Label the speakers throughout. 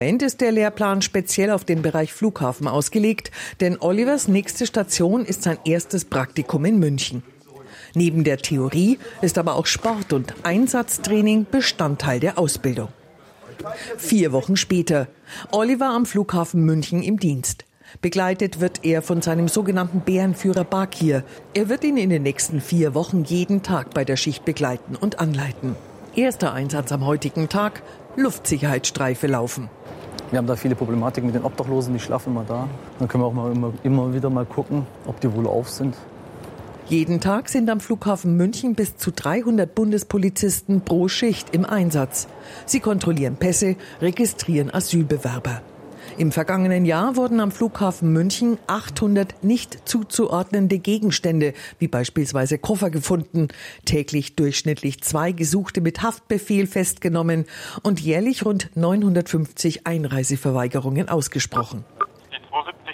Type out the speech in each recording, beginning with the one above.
Speaker 1: Im Moment ist der Lehrplan speziell auf den Bereich Flughafen ausgelegt, denn Olivers nächste Station ist sein erstes Praktikum in München. Neben der Theorie ist aber auch Sport- und Einsatztraining Bestandteil der Ausbildung. 4 Wochen später. Oliver am Flughafen München im Dienst. Begleitet wird er von seinem sogenannten Bärenführer Bakir. Er wird ihn in den nächsten 4 Wochen jeden Tag bei der Schicht begleiten und anleiten. Erster Einsatz am heutigen Tag, Luftsicherheitsstreife laufen.
Speaker 2: Wir haben da viele Problematiken mit den Obdachlosen, die schlafen immer da. Dann können wir auch immer wieder mal gucken, ob die wohl auf sind.
Speaker 1: Jeden Tag sind am Flughafen München bis zu 300 Bundespolizisten pro Schicht im Einsatz. Sie kontrollieren Pässe, registrieren Asylbewerber. Im vergangenen Jahr wurden am Flughafen München 800 nicht zuzuordnende Gegenstände, wie beispielsweise Koffer, gefunden, täglich durchschnittlich 2 Gesuchte mit Haftbefehl festgenommen und jährlich rund 950 Einreiseverweigerungen ausgesprochen.
Speaker 3: Die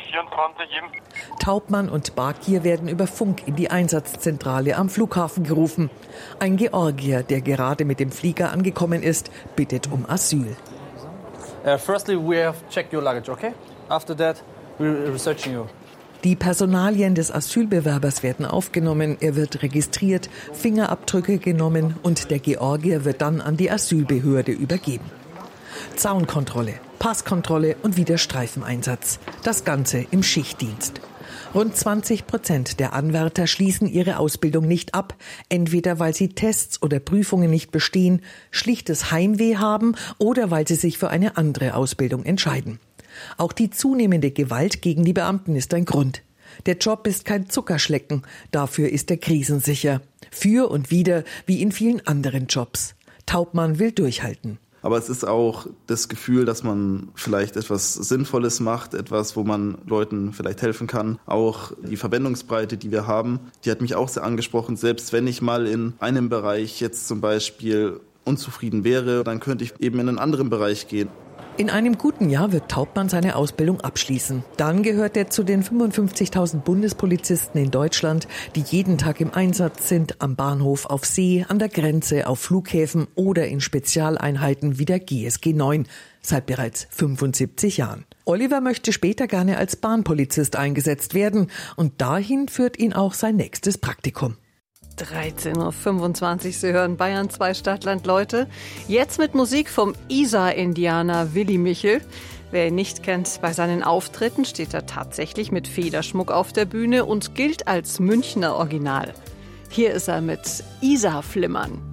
Speaker 3: 7224 eben.
Speaker 1: Taubmann und Bakir werden über Funk in die Einsatzzentrale am Flughafen gerufen. Ein Georgier, der gerade mit dem Flieger angekommen ist, bittet um Asyl.
Speaker 2: Firstly, we have checked your luggage, okay? After that, we're researching you.
Speaker 1: Die Personalien des Asylbewerbers werden aufgenommen, er wird registriert, Fingerabdrücke genommen und der Georgier wird dann an die Asylbehörde übergeben. Zaunkontrolle, Passkontrolle und wieder Streifeneinsatz. Das Ganze im Schichtdienst. Rund 20% der Anwärter schließen ihre Ausbildung nicht ab, entweder weil sie Tests oder Prüfungen nicht bestehen, schlichtes Heimweh haben oder weil sie sich für eine andere Ausbildung entscheiden. Auch die zunehmende Gewalt gegen die Beamten ist ein Grund. Der Job ist kein Zuckerschlecken, dafür ist er krisensicher. Für und wider, wie in vielen anderen Jobs. Taubmann will durchhalten.
Speaker 4: Aber es ist auch das Gefühl, dass man vielleicht etwas Sinnvolles macht, etwas, wo man Leuten vielleicht helfen kann. Auch die Verwendungsbreite, die wir haben, die hat mich auch sehr angesprochen. Selbst wenn ich mal in einem Bereich jetzt zum Beispiel unzufrieden wäre, dann könnte ich eben in einen anderen Bereich gehen.
Speaker 1: In einem guten Jahr wird Taubmann seine Ausbildung abschließen. Dann gehört er zu den 55.000 Bundespolizisten in Deutschland, die jeden Tag im Einsatz sind, am Bahnhof, auf See, an der Grenze, auf Flughäfen oder in Spezialeinheiten wie der GSG 9, seit bereits 75 Jahren. Oliver möchte später gerne als Bahnpolizist eingesetzt werden und dahin führt ihn auch sein nächstes Praktikum.
Speaker 5: 13.25 Uhr, Sie hören Bayern 2 Stadtland Leute. Jetzt mit Musik vom Isar-Indianer Willi Michel. Wer ihn nicht kennt, bei seinen Auftritten steht er tatsächlich mit Federschmuck auf der Bühne und gilt als Münchner Original. Hier ist er mit Isar-Flimmern.